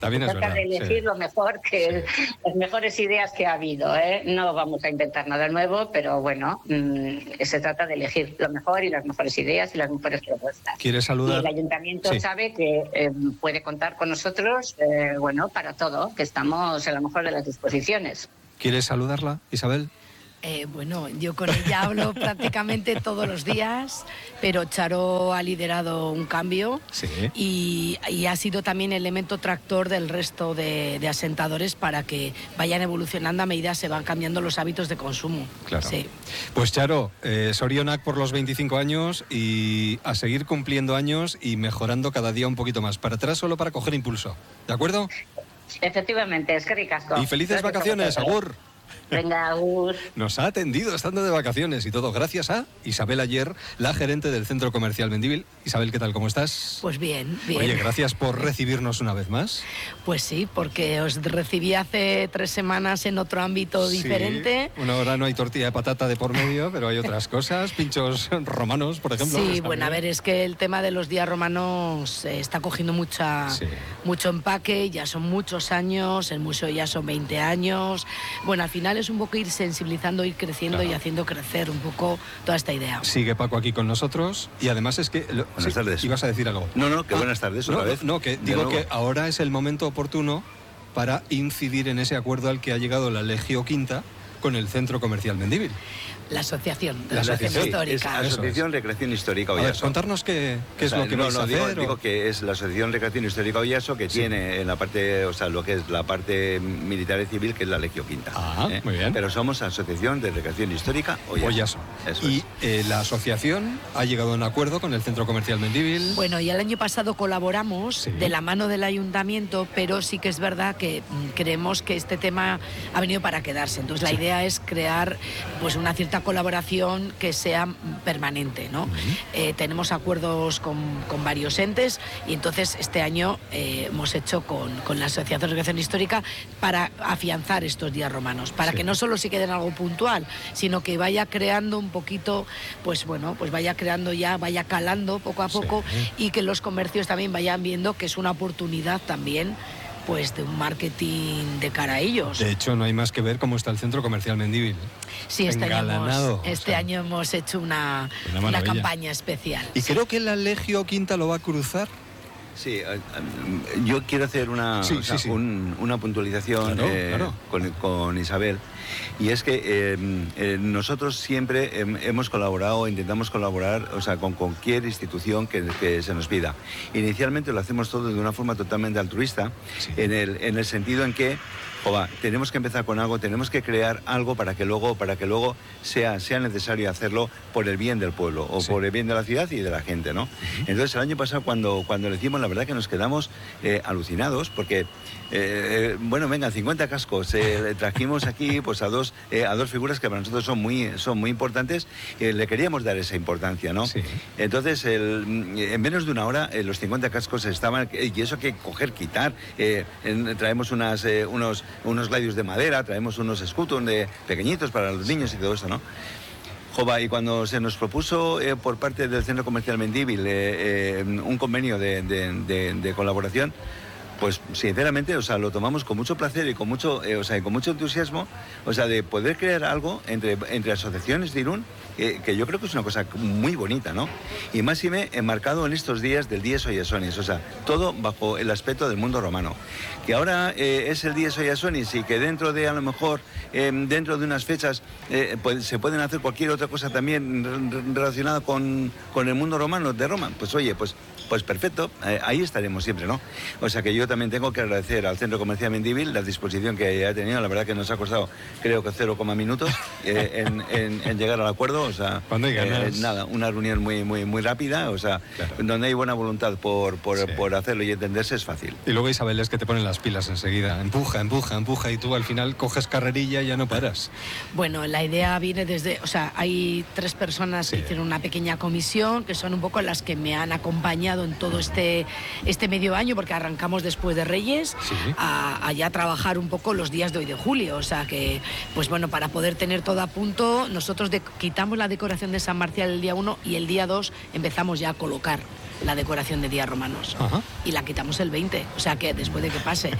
También es verdad. De elegir lo mejor, las mejores ideas que ha habido, ¿eh? No vamos a inventar nada nuevo, pero bueno, se trata de elegir lo mejor y las mejores ideas y las mejores propuestas. ¿Quieres saludar? Y el ayuntamiento sabe que puede contar con nosotros, para todo, que estamos en la mejor de las disposiciones. ¿Quieres saludarla, Isabel? Bueno, yo con ella hablo prácticamente todos los días, pero Charo ha liderado un cambio y ha sido también elemento tractor del resto de asentadores para que vayan evolucionando a medida se van cambiando los hábitos de consumo. Claro. Sí. Pues Charo, sorionak por los 25 años y a seguir cumpliendo años y mejorando cada día un poquito más. Para atrás solo para coger impulso. ¿De acuerdo? Efectivamente, es que ricasco. Y felices vacaciones, agur. Venga, agur. Nos ha atendido estando de vacaciones y todo gracias a Isabel Ayer, la gerente del Centro Comercial Mendívil. Isabel, ¿qué tal? ¿Cómo estás? Pues bien, bien. Oye, gracias por recibirnos una vez más. Pues sí, porque os recibí hace 3 semanas en otro ámbito diferente. Bueno, ahora no hay tortilla de patata de por medio, pero hay otras cosas, pinchos romanos, por ejemplo. Sí, bueno, a ver, es que el tema de los días romanos está cogiendo mucho empaque, ya son muchos años, el museo ya son 20 años. Bueno, al final es un poco ir sensibilizando, ir creciendo y haciendo crecer un poco toda esta idea. Sigue Paco aquí con nosotros y además es que... Buenas tardes. ¿Ibas a decir algo? No, que buenas tardes otra vez. No, que digo que ahora es el momento oportuno para incidir en ese acuerdo al que ha llegado la Legio Quinta con el Centro Comercial Mendívil. La asociación histórica. Es Asociación Recreación Histórica Ollaso. A ver, contarnos qué es lo que vais a hacer. Digo que es la Asociación Recreación Histórica Ollaso que tiene en la parte, lo que es la parte militar y civil, que es la Legio Quinta. Muy bien. Pero somos Asociación de Recreación Histórica Ollaso. Y la asociación ha llegado a un acuerdo con el Centro Comercial Mendívil. Bueno, y el año pasado colaboramos de la mano del ayuntamiento, pero sí que es verdad que creemos que este tema ha venido para quedarse. Entonces la idea es crear pues una cierta colaboración que sea permanente, ¿no? Tenemos acuerdos con varios entes y entonces este año hemos hecho con la Asociación de Recreación Histórica para afianzar estos días romanos, para que no solo se queden algo puntual, sino que vaya creando un poquito, pues vaya creando vaya calando poco a poco y que los comercios también vayan viendo que es una oportunidad también pues de un marketing de cara a ellos. De hecho, no hay más que ver cómo está el Centro Comercial Mendívil. Sí, este año hemos hecho una campaña especial. Y creo que la Legio Quinta lo va a cruzar. Sí, yo quiero hacer una puntualización con Isabel, y es que nosotros siempre hemos colaborado, intentamos colaborar con cualquier institución que se nos pida. Inicialmente lo hacemos todo de una forma totalmente altruista, en el sentido en que tenemos que empezar con algo, tenemos que crear algo para que luego sea necesario hacerlo por el bien del pueblo o por el bien de la ciudad y de la gente, ¿no? Entonces el año pasado cuando lo hicimos, la verdad que nos quedamos alucinados porque, 50 cascos, trajimos aquí pues a dos figuras que para nosotros son muy importantes, le queríamos dar esa importancia, ¿no? Sí. Entonces en menos de una hora los 50 cascos estaban, y eso que coger, quitar, traemos unos gladios de madera, traemos unos scooters pequeñitos para los niños y todo eso, ¿no? Y cuando se nos propuso por parte del Centro Comercial Mendívil un convenio de colaboración, pues sinceramente, lo tomamos con mucho placer y con mucho entusiasmo, de poder crear algo entre asociaciones de Irún, que yo creo que es una cosa muy bonita, ¿no? Y más enmarcado en estos días del Dies Oyasonis, todo bajo el aspecto del mundo romano. Que ahora es el Dies Oyasonis y que dentro de, a lo mejor, dentro de unas fechas, se pueden hacer cualquier otra cosa también relacionada con el mundo romano de Roma, pues perfecto, ahí estaremos siempre, ¿no? Que yo también tengo que agradecer al Centro Comercial Mendívil la disposición que ha tenido. La verdad que nos ha costado, creo que 0, minutos en llegar al acuerdo. Cuando hay ganas. Nada, una reunión muy rápida, donde hay buena voluntad por hacerlo y entenderse, es fácil. Y luego Isabel es que te ponen las pilas enseguida, empuja y tú al final coges carrerilla y ya no paras. Bueno, la idea viene hay 3 personas que hicieron una pequeña comisión, que son un poco las que me han acompañado en todo este medio año, porque arrancamos después de Reyes a ya trabajar un poco los días de hoy de julio, que para poder tener todo a punto, nosotros quitamos la decoración de San Marcial el día 1 y el día 2 empezamos ya a colocar la decoración de días romanos. Y la quitamos el 20, o sea que después de que pase.